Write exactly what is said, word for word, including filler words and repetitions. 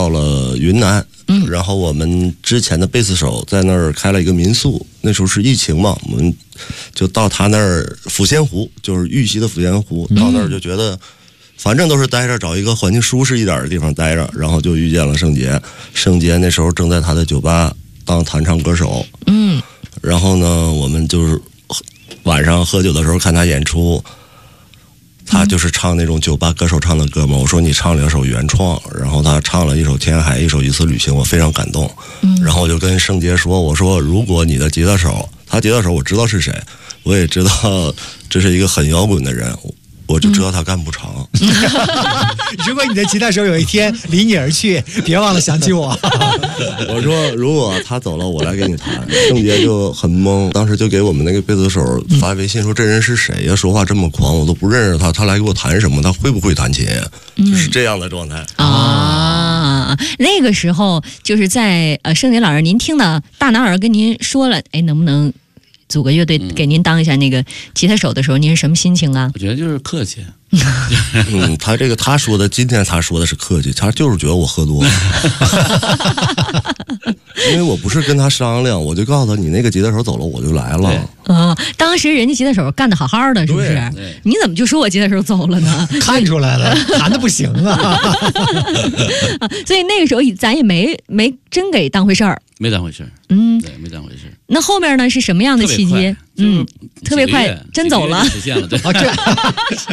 到了云南， 嗯， 然后我们之前的贝斯手在那儿开了一个民宿，那时候是疫情嘛，我们就到他那儿抚仙湖，就是玉溪的抚仙湖，到那儿就觉得反正都是待着，找一个环境舒适一点的地方待着，然后就遇见了圣杰。圣杰那时候正在他的酒吧当弹唱歌手， 嗯， 然后呢，我们就是晚上喝酒的时候看他演出，他就是唱那种酒吧歌手唱的歌嘛。我说你唱两首原创，然后他唱了一首《天海》，一首《一次旅行》，我非常感动。 嗯， 然后我就跟圣杰说，我说如果你的吉他手，他吉他手我知道是谁，我也知道这是一个很摇滚的人，我就知道他干不长。 嗯、如果你的吉他手有一天离你而去，别忘了想起我。 我说如果他走了，我来给你弹。圣杰就很懵，当时就给我们那个贝斯手发微信说：“这人是谁呀？说话这么狂，我都不认识他，他来给我弹什么？他会不会弹琴？”就是这样的状态啊。那个时候就是在呃，圣杰老师，您听到大男儿跟您说了，哎，能不能组个乐队给您当一下那个吉他手的时候，您是什么心情啊？ 我觉得就是客气。 嗯，他这个他说的，今天他说的是客气，他就是觉得我喝多了。因为我不是跟他商量，我就告诉他，你那个吉他手走了，我就来了。 啊、哦，当时人家吉他手干得好好的，是不是？你怎么就说我吉他手走了呢？ 看出来了，弹得不行啊。 所以那个时候咱也没没真给当回事儿， 没当回事儿。 嗯， 对，没当回事儿。 那后面呢是什么样的契机？嗯，特别快，真走了。 实现了，对。 哦，这